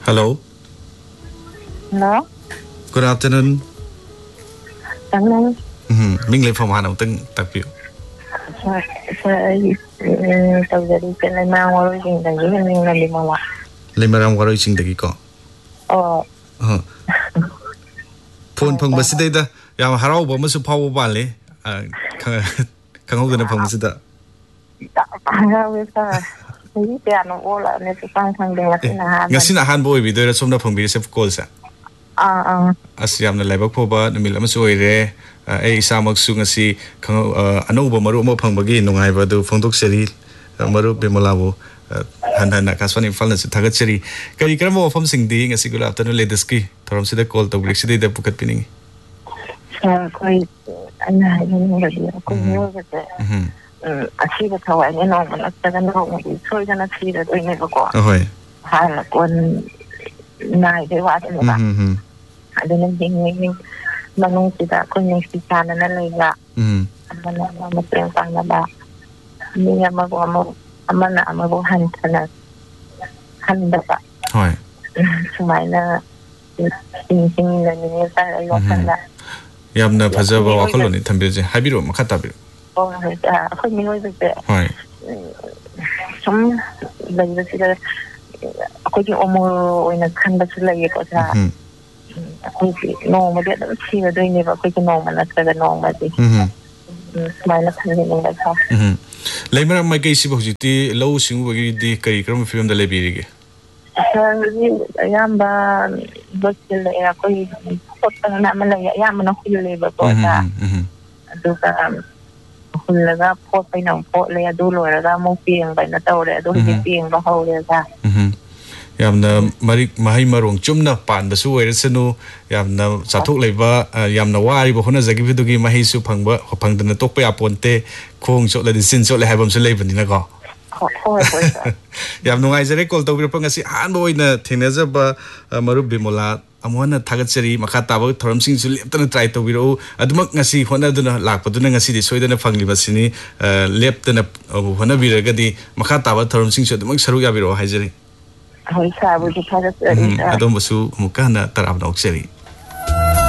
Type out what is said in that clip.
Hello. Hello. Good afternoon. Mình lên phòng Hàn Tưng tập biểu. Tàu giờ đi trên lên mau rồi chuyện tại vì mình làm gì mà vậy? Lên mà làm qua rồi chuyện đấy có. Phone phong bớt đây đó. Yam harau bao mà số phao bao lệ. Khang hậu cái này phong bớt đó. Harau biết sao? Cái tiền nó vô lại nên phải sang đêm ngày xin Hàn boy vì đây là xong đó phong bớt sẽ call sa. Asiam na level po ba na milam so ire isa magsu ngasi khang ano ba maru mo phangbagi nungai ba du phongtok seri maru bemolabo han na kaswan infal na thagat seri kari kram mo phom singdi ngasi gula afternoon ledeski thorom sida call to break sida pukat pining koi ana ni ba dia ko yo ba asi ba thawai ni no man ta ga no soi ga na si da doi ne ba ko hoi ha la kon nai de wa de ba ada yang manung tidak kunyang sisa na nalaga. Amana mamayang pang naba. Hindi nga amana handa pa. Hoy. Sumay na sing na niya tayo handa. Yam na pazaba wa koloni tambilje habiro makatabi. Ako mingoy ba. Hoy. Sum dahil sila ako yung nagkhanda sila ko sa aku nong dia tak sih ada ini apa kita nong mana kita nong mati. Mana kan ini nggak sah. Lain mai kai si bojiti lau singu bagi di kai kram film dah lebih lagi. Yang ba bocil ya aku kota nak mana yang mana kulit berkota. Aduh kan kuliah potไปหนองpotเลยดูเลยแล้วมุกเปียงไปนะเต่าเลยดูที่เปียงก็เขาเลยค่ะ. Yamna marik mahai marong chumna pan basu oirasanu yamna sathok leiba yamna wari bo hona zagi vidugi mahi su phangba phangdana tokpa aponte khong chot la sin chot le haibam su leibani na ko yam nungai jare call tawir pa ngasi han bo ina thengnaja ba marub bimola amona thagatsari makha taba thoram sing su leptana try tawiro adumak ngasi hona duna lakpaduna ngasi di soidana phangli basini leptana hona biragadi makha taba thoram sing su adumak saru yabiro haijari Hoi sabu di pada seri. Adom basu muka na tarap na okseri.